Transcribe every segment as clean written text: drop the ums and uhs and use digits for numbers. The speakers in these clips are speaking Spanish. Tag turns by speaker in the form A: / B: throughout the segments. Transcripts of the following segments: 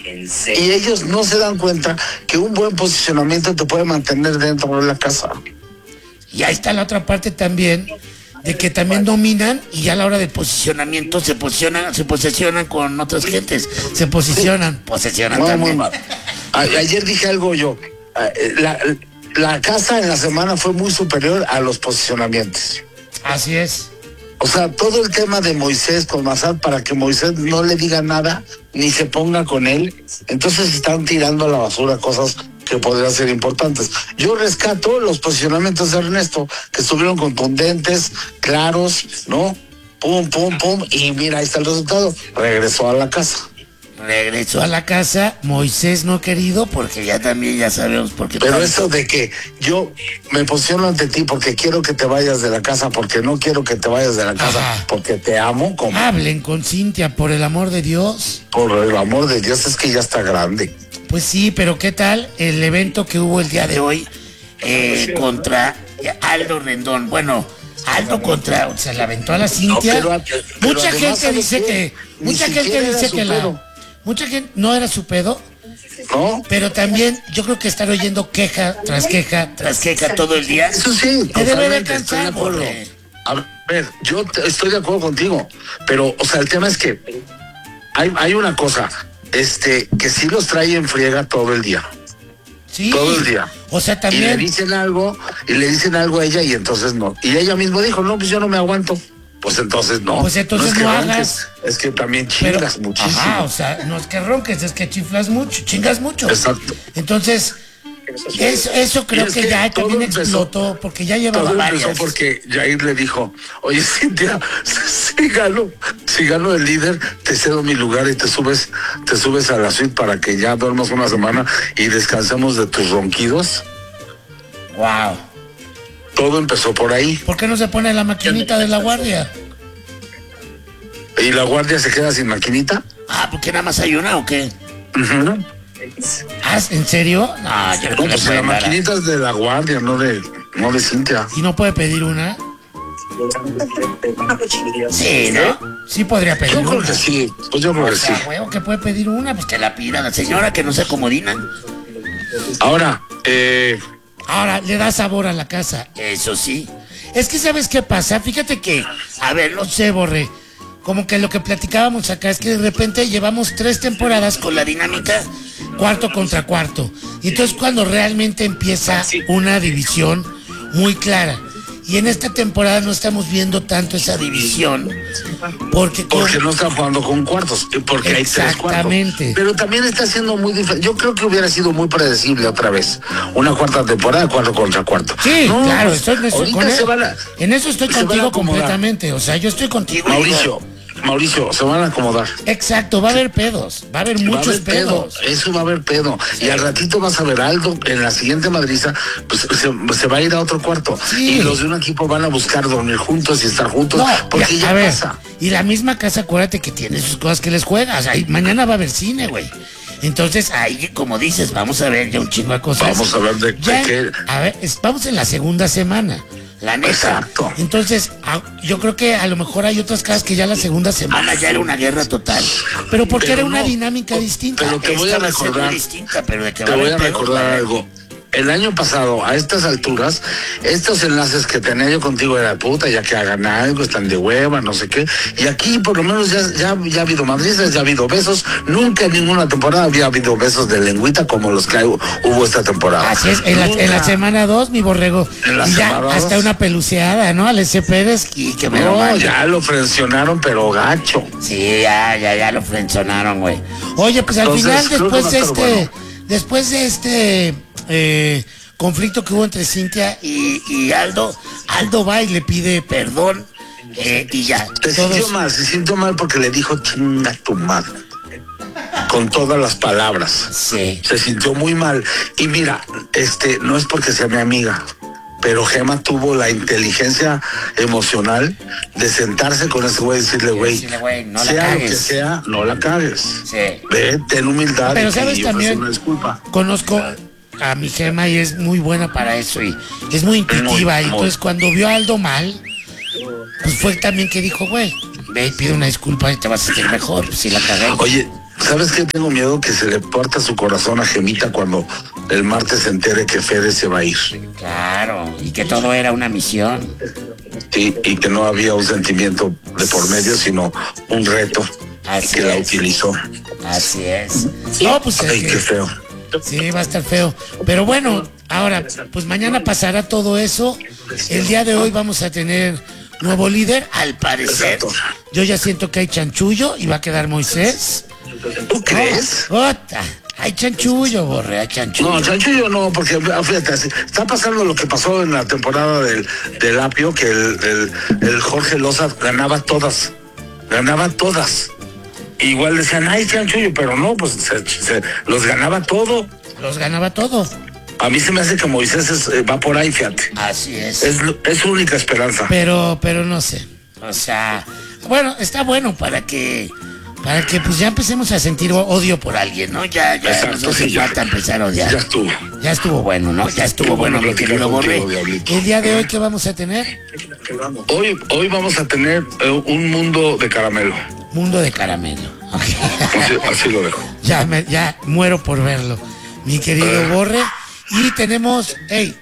A: Y ellos no se dan cuenta que un buen posicionamiento te puede mantener dentro de la casa.
B: Y ahí está la otra parte también, de que también dominan y ya a la hora del posicionamiento se posesionan con otras gentes. Posesionan
A: No,
B: también.
A: muy mal. Ayer dije algo yo. La casa en la semana fue muy superior a los posicionamientos.
B: Así es.
A: O sea, todo el tema de Moisés con Massad para que Moisés no le diga nada ni se ponga con él. Entonces están tirando a la basura cosas que podrían ser importantes. Yo rescato los posicionamientos de Ernesto, que estuvieron contundentes, claros, ¿no? Pum, pum, pum. Y mira, ahí está el resultado. Regresó a la casa.
B: Moisés no querido, porque ya sabemos por qué.
A: Pero eso de que yo me posiciono ante ti porque quiero que te vayas de la casa, porque no quiero que te vayas de la casa, porque te amo. ¿Cómo?
B: Hablen con Cintia, por el amor de Dios.
A: Por el amor de Dios, es que ya está grande.
B: Pues sí, pero ¿qué tal el evento que hubo el día de hoy contra Aldo Rendón? Bueno, Aldo se la aventó a la Cintia.
A: No,
B: mucha gente dice que mucha gente no era su pedo.
A: ¿No?
B: Pero también yo creo que estar oyendo queja tras queja todo el día.
A: Eso sí,
B: te debe de cansar.
A: A ver, yo estoy de acuerdo contigo, pero, o sea, el tema es que hay una cosa, que sí los trae en friega todo el día.
B: Sí.
A: Todo el día.
B: O sea, también.
A: Y le dicen algo a ella y entonces no. Y ella misma dijo, no, pues yo no me aguanto. Pues entonces no.
B: Pues entonces
A: no
B: hagas.
A: Ronques, es que también chingas muchísimo.
B: Ajá, o sea, no es que ronques, es que chiflas mucho, chingas mucho.
A: Exacto.
B: Entonces, eso creo que ya también explotó, porque ya llevaba varias.
A: Empezó porque Jair le dijo, oye, Cintia, si gano el líder, te cedo mi lugar y te subes a la suite para que ya duermas una semana y descansemos de tus ronquidos.
B: Wow.
A: Todo empezó por ahí.
B: ¿Por qué no se pone la maquinita de la guardia?
A: ¿Y la guardia se queda sin maquinita?
B: ¿Porque nada más hay una o qué?
A: Uh-huh.
B: ¿En serio?
A: No, yo pues la maquinita es de la guardia, no de Cintia.
B: ¿Y no puede pedir una? Sí, ¿no? Sí podría pedir una.
A: Yo creo que sí, pues yo creo que sí.
B: Huevo, que puede pedir una, pues que la pida la señora, que no se acomodinan.
A: Ahora,
B: le da sabor a la casa. Eso sí. Es que ¿sabes qué pasa? Fíjate que, a ver, no sé, Borre, como que lo que platicábamos acá es que de repente llevamos 3 temporadas con la dinámica cuarto contra cuarto. Y entonces cuando realmente empieza una división muy clara. Y en esta temporada no estamos viendo tanto esa división. Porque
A: no están jugando con cuartos. Porque hay 3 cuartos.
B: Exactamente.
A: Pero también está siendo muy diferente. Yo creo que hubiera sido muy predecible otra vez. Una cuarta temporada, 4 contra 4.
B: Sí,
A: no,
B: claro.
A: Pues,
B: en eso estoy contigo completamente. O sea, yo estoy contigo.
A: Mauricio, se van a acomodar.
B: Exacto, va a haber pedos, va a haber muchos pedos.
A: Eso va a haber pedo. Sí. Y al ratito vas a ver a Aldo en la siguiente madriza, pues se va a ir a otro cuarto. Sí. Y los de un equipo van a buscar dormir juntos y estar juntos. No, porque ya pasa.
B: Y la misma casa, acuérdate que tiene sus cosas que les juegas. Ahí, mañana va a haber cine, güey. Entonces, ahí, como dices, vamos a ver ya un chingo de cosas.
A: Vamos a ver de qué.
B: A ver, vamos en la segunda semana. La neta.
A: Exacto.
B: Entonces, yo creo que a lo mejor hay otras casas que ya la segunda semana ya era una guerra total. Pero porque era una dinámica distinta.
A: Pero te voy a recordar. Te voy a recordar algo. El año pasado, a estas alturas, estos enlaces que tenía yo contigo de la puta, ya que hagan algo, están de hueva, no sé qué. Y aquí por lo menos ya ha habido madrizas, ya ha habido besos. Nunca en ninguna temporada había habido besos de lengüita como los que hubo esta temporada.
B: Así es, en la semana 2, mi borrego. Y ya hasta una peluceada, ¿no? Al SP de esquí, que me
A: No, ya lo frencionaron, pero gacho.
B: Sí, ya lo frencionaron, güey. Oye, pues al final, después de este conflicto que hubo entre Cintia y Aldo va y le pide perdón y ya.
A: Se sintió mal porque le dijo chinga tu madre con todas las palabras.
B: Sí.
A: Se sintió muy mal. Y mira, no es porque sea mi amiga, pero Gema tuvo la inteligencia emocional de sentarse con ese güey y decirle, güey,
B: no
A: sea lo que sea, no la cagues.
B: Sí.
A: Ve, ten humildad.
B: Pero sabes también,
A: una disculpa.
B: Conozco a mi Gema y es muy buena para eso y es muy intuitiva. Y entonces cuando vio a Aldo mal, pues fue también que dijo, güey, ve y pide una disculpa y te vas a sentir mejor si la cagué.
A: Oye, ¿Sabes qué? Tengo miedo que se le parta su corazón a Gemita cuando el martes se entere que Fede se va a ir.
B: Claro, y que todo era una misión.
A: Sí, y que no había un sentimiento de por medio, sino un reto.
B: Así
A: que la
B: es.
A: utilizó.
B: Así es. No, pues
A: Ay, qué feo.
B: sí, va a estar feo. Pero bueno, ahora, pues mañana pasará todo eso. El día de hoy vamos a tener nuevo líder, al parecer.
A: Exacto.
B: Yo ya siento que hay chanchullo y va a quedar Moisés.
A: ¿Tú crees?
B: Ota, hay chanchullo, Borre, hay chanchullo.
A: No, Chanchullo no, porque fíjate, está pasando lo que pasó en la temporada del Apio, que el Jorge Loza ganaba todas. Igual decían, ay, Chanchullo, pero no, pues los ganaba todo.
B: Los ganaba todo.
A: A mí se me hace que Moisés va por ahí, fíjate.
B: Así es.
A: Es su única esperanza.
B: Pero no sé. O sea, bueno, está bueno para que pues ya empecemos a sentir odio por alguien, ¿no? Ya
A: Exacto,
B: nos hace
A: sí, ya.
B: falta empezar a odiar.
A: Ya estuvo.
B: Ya estuvo bueno, ¿no? Ya estuvo bueno, mi
A: platicar
B: querido Borre.
A: contigo, Diablito.
B: El día de hoy, ¿qué vamos a tener?
A: Hoy vamos a tener un mundo de caramelo.
B: Mundo de caramelo.
A: Así lo dejo.
B: Ya muero por verlo, mi querido Borre. Y tenemos,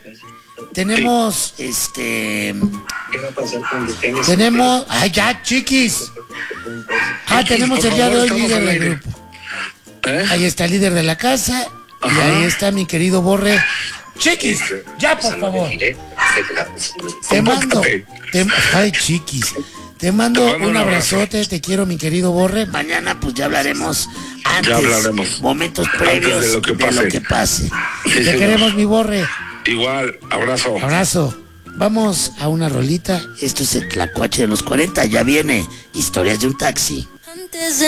B: ay, ya, chiquis. Tenemos el día de hoy
A: Estamos
B: líder
A: al
B: del
A: aire.
B: grupo. Ahí está el líder de la casa. Y
A: Ajá.
B: ahí está mi querido Borre. Chiquis, ya por favor. Te mando. Ay, chiquis. Te mando un abrazote, te quiero, mi querido Borre. Mañana pues ya hablaremos antes.
A: Ya hablaremos.
B: Momentos previos
A: Antes de lo que pase. Sí,
B: te
A: señor.
B: queremos, mi Borre.
A: Igual, abrazo.
B: Abrazo. Vamos a una rolita. Esto es el Tlacuache de los 40. Ya viene Historias de un taxi.
C: Antes de